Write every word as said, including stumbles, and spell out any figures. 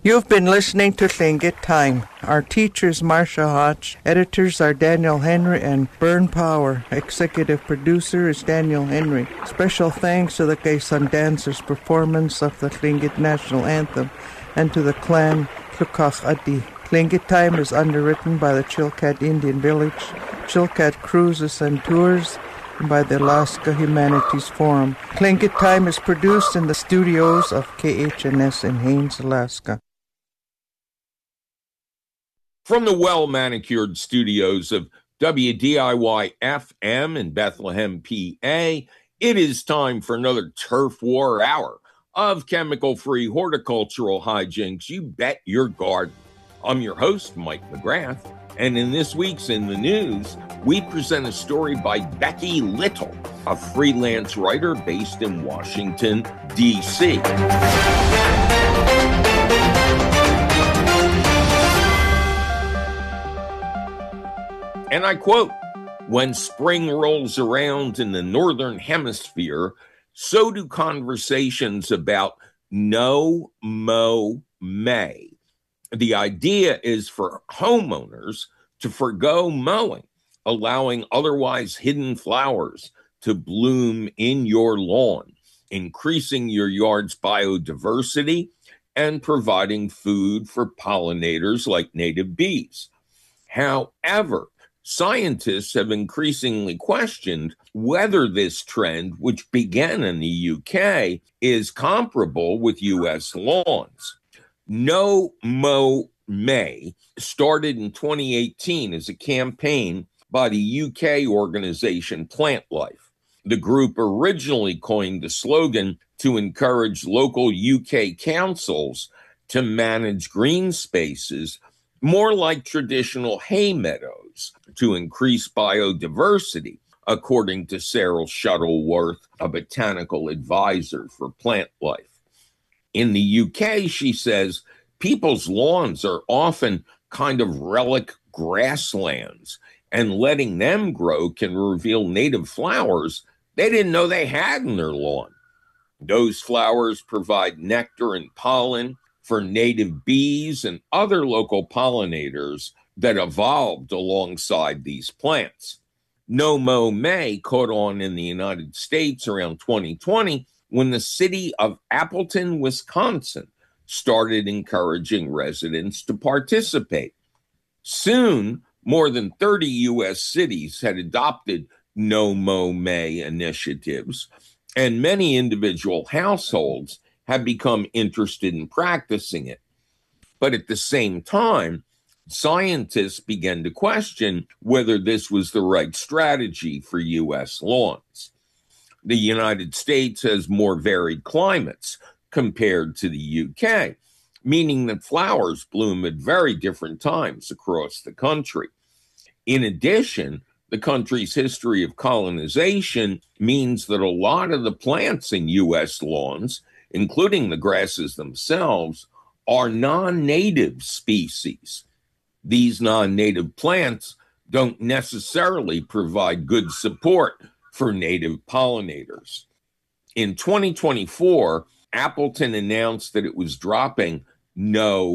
You've been listening to Tlingit Time. Our teachers, Marcia Hodge. Editors are Daniel Henry and Bern Power. Executive producer is Daniel Henry. Special thanks to the Quezon Dancers' performance of the Tlingit National Anthem and to the clan Tlukach Adi. Tlingit Time is underwritten by the Chilkat Indian Village, Chilkat Cruises and Tours, and by the Alaska Humanities Forum. Tlingit Time is produced in the studios of K H N S in Haines, Alaska. From the well-manicured studios of W D I Y F M in Bethlehem, P A, it is time for another Turf War Hour of chemical-free horticultural hijinks you bet your garden. I'm your host, Mike McGrath, and in this week's In the News, we present a story by Becky Little, a freelance writer based in Washington, D C And I quote, "When spring rolls around in the Northern Hemisphere, so do conversations about no mow May. The idea is for homeowners to forgo mowing, allowing otherwise hidden flowers to bloom in your lawn, increasing your yard's biodiversity and providing food for pollinators like native bees. However, scientists have increasingly questioned whether this trend, which began in the U K, is comparable with U S lawns. No Mow May started in twenty eighteen as a campaign by the U K organization Plant Life. The group originally coined the slogan to encourage local U K councils to manage green spaces more like traditional hay meadows to increase biodiversity, according to Cyril Shuttleworth, a botanical advisor for Plant Life. In the U K, she says, people's lawns are often kind of relic grasslands, and letting them grow can reveal native flowers they didn't know they had in their lawn. Those flowers provide nectar and pollen for native bees and other local pollinators that evolved alongside these plants. No Mow May caught on in the United States around twenty twenty when the city of Appleton, Wisconsin, started encouraging residents to participate. Soon, more than thirty U S cities had adopted No Mow May initiatives, and many individual households have become interested in practicing it. But at the same time, scientists began to question whether this was the right strategy for U S lawns. The United States has more varied climates compared to the U K, meaning that flowers bloom at very different times across the country. In addition, the country's history of colonization means that a lot of the plants in U S lawns, including the grasses themselves, are non-native species. These non-native plants don't necessarily provide good support for native pollinators. In twenty twenty-four, Appleton announced that it was dropping No